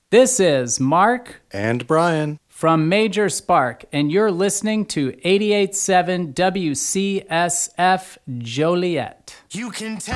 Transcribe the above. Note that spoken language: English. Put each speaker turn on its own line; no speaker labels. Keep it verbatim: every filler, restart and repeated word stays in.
This is Mark
and Brian
from Major Spark, and you're listening to eighty-eight point seven W C S F Joliet.
You can tell.